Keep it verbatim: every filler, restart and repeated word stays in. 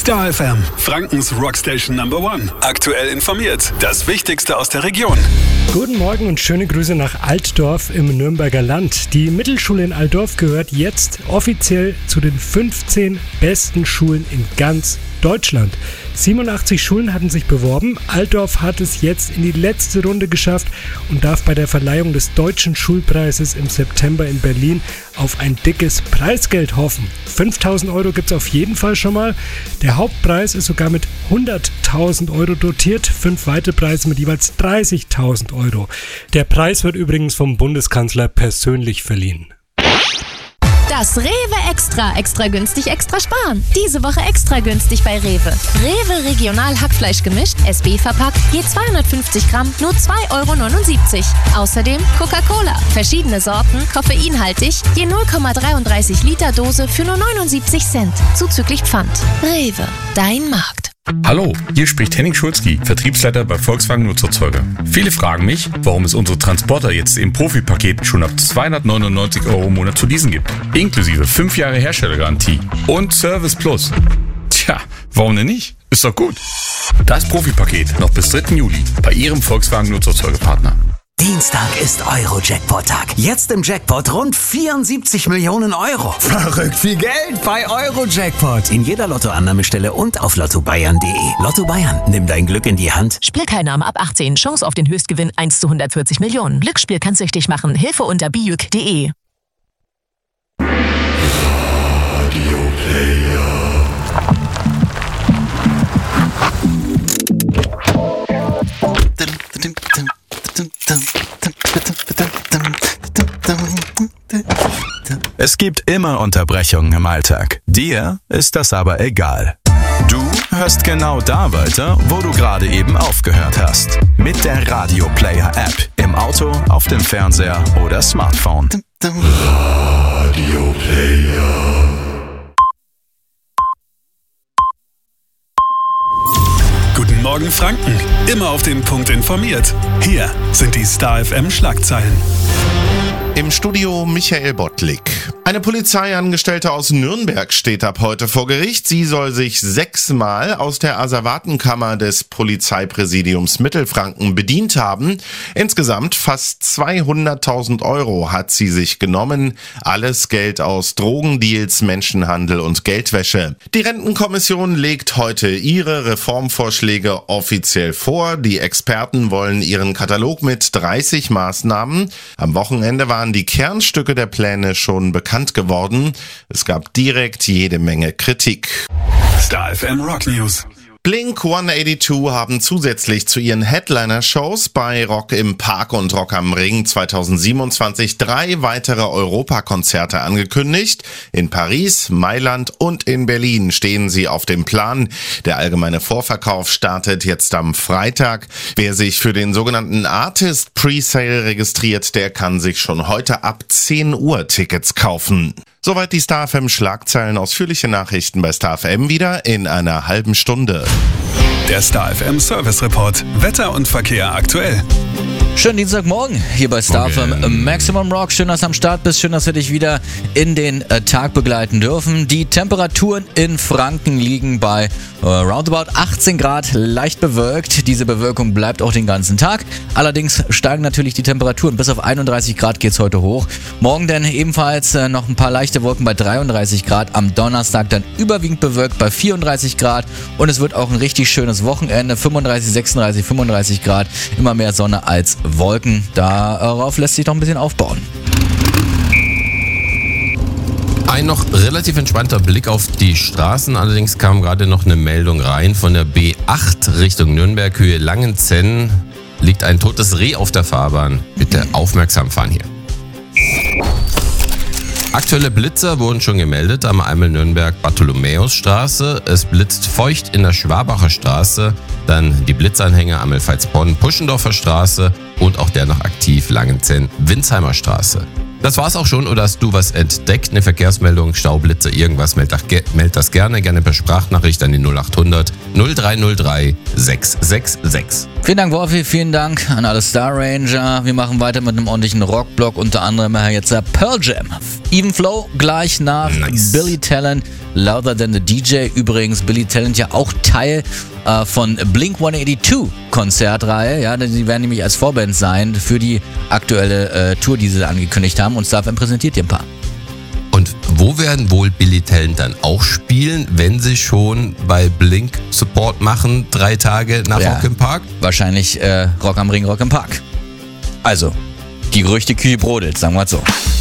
Star F M, Frankens Rockstation Number One. Aktuell informiert. Das Wichtigste aus der Region. Guten Morgen und schöne Grüße nach Altdorf im Nürnberger Land. Die Mittelschule in Altdorf gehört jetzt offiziell zu den fünfzehn besten Schulen in ganz Deutschland. siebenundachtzig Schulen hatten sich beworben. Altdorf hat es jetzt in die letzte Runde geschafft und darf bei der Verleihung des Deutschen Schulpreises im September in Berlin auf ein dickes Preisgeld hoffen. fünftausend Euro gibt es auf jeden Fall schon mal. Der Hauptpreis ist sogar mit hunderttausend Euro dotiert. Fünf weitere Preise mit jeweils dreißigtausend Euro. Der Preis wird übrigens vom Bundeskanzler persönlich verliehen. Das Rewe Extra. Extra günstig, extra sparen. Diese Woche extra günstig bei Rewe. Rewe Regional Hackfleisch gemischt, S B verpackt, je zweihundertfünfzig Gramm, nur zwei Euro neunundsiebzig. Außerdem Coca-Cola. Verschiedene Sorten, koffeinhaltig, je null Komma dreiunddreißig Liter Dose für nur neunundsiebzig Cent. Zuzüglich Pfand. Rewe, dein Markt. Hallo, hier spricht Henning Schulzki, Vertriebsleiter bei Volkswagen Nutzerzeuger. Viele fragen mich, warum es unsere Transporter jetzt im Profipaket schon ab zweihundertneunundneunzig Euro im Monat zu leasen gibt. Inklusive fünf Jahre Herstellergarantie und Service Plus. Tja, warum denn nicht? Ist doch gut. Das Profipaket noch bis dritten Juli bei Ihrem Volkswagen Nutzerzeugerpartner. Dienstag ist Euro-Jackpot-Tag. Jetzt im Jackpot rund vierundsiebzig Millionen Euro. Verrückt viel Geld bei Euro-Jackpot. In jeder Lottoannahmestelle und auf lotto bayern punkt de. Lotto Bayern, nimm dein Glück in die Hand. Spielteilnahme ab achtzehn. Chance auf den Höchstgewinn eins zu hundertvierzig Millionen. Glücksspiel kann süchtig machen. Hilfe unter bijuk punkt de. Radio Player. Es gibt immer Unterbrechungen im Alltag. Dir ist das aber egal. Du hörst genau da weiter, wo du gerade eben aufgehört hast. Mit der Radio Player App. Im Auto, auf dem Fernseher oder Smartphone. Radio Player. Guten Morgen Franken. Immer auf den Punkt informiert. Hier sind die Star F M Schlagzeilen. Im Studio Michael Bottlik. Eine Polizeiangestellte aus Nürnberg steht ab heute vor Gericht. Sie soll sich sechsmal aus der Asservatenkammer des Polizeipräsidiums Mittelfranken bedient haben. Insgesamt fast zweihunderttausend Euro hat sie sich genommen. Alles Geld aus Drogendeals, Menschenhandel und Geldwäsche. Die Rentenkommission legt heute ihre Reformvorschläge offiziell vor. Die Experten wollen ihren Katalog mit dreißig Maßnahmen. Am Wochenende waren die Kernstücke der Pläne schon bekannt geworden. Es gab direkt jede Menge Kritik. Star F M Rock News. Blink hundertzweiundachtzig haben zusätzlich zu ihren Headliner-Shows bei Rock im Park und Rock am Ring zweitausendsiebenundzwanzig drei weitere Europakonzerte angekündigt. In Paris, Mailand und in Berlin stehen sie auf dem Plan. Der allgemeine Vorverkauf startet jetzt am Freitag. Wer sich für den sogenannten Artist Presale registriert, der kann sich schon heute ab zehn Uhr Tickets kaufen. Soweit die Star F M Schlagzeilen. Ausführliche Nachrichten bei Star F M wieder in einer halben Stunde. Der Star F M Service Report. Wetter und Verkehr aktuell. Schönen Dienstagmorgen hier bei Star F M Maximum Rock. Schön, dass du am Start bist. Schön, dass wir dich wieder in den äh, Tag begleiten dürfen. Die Temperaturen in Franken liegen bei äh, roundabout achtzehn Grad, leicht bewölkt. Diese Bewölkung bleibt auch den ganzen Tag. Allerdings steigen natürlich die Temperaturen. Bis auf einunddreißig Grad geht's heute hoch. Morgen dann ebenfalls äh, noch ein paar leichte Wolken bei dreiunddreißig Grad. Am Donnerstag dann überwiegend bewölkt bei vierunddreißig Grad. Und es wird auch ein richtig schönes Wochenende. fünfunddreißig, sechsunddreißig, fünfunddreißig Grad. Immer mehr Sonne als Wolken. Darauf lässt sich noch ein bisschen aufbauen. Ein noch relativ entspannter Blick auf die Straßen. Allerdings kam gerade noch eine Meldung rein von der B acht Richtung Nürnberg, Höhe Langenzenn. Liegt ein totes Reh auf der Fahrbahn. Bitte aufmerksam fahren hier. Aktuelle Blitzer wurden schon gemeldet am Eimel-Nürnberg-Bartholomäusstraße. Es blitzt feucht in der Schwabacher Straße. Dann die Blitzanhänger Amelpfalz-Bonn-Puschendorfer Straße und auch der noch aktiv Langenzenn-Winsheimer Straße. Das war's auch schon, oder hast du was entdeckt? Eine Verkehrsmeldung, Staublitzer, irgendwas? Meld das gerne, gerne per Sprachnachricht an die null acht hundert null drei null drei sechs sechs sechs. Vielen Dank, Wolfi, vielen Dank an alle Star Ranger. Wir machen weiter mit einem ordentlichen Rockblock, unter anderem jetzt Pearl Jam. Even Flow gleich nach nice. Billy Talent, Louder Than the D J. Übrigens, Billy Talent ja auch Teil äh, von Blink hundertzweiundachtzig Konzertreihe. Ja, die werden nämlich als Vorband sein für die aktuelle äh, Tour, die sie angekündigt haben. Und Star F M präsentiert dir ein paar. Und wo werden wohl Billy Talent dann auch spielen, wenn sie schon bei Blink Support machen, drei Tage nach ja, Rock im Park? Wahrscheinlich äh, Rock am Ring, Rock im Park. Also, die Gerüchteküche brodelt, sagen wir mal so.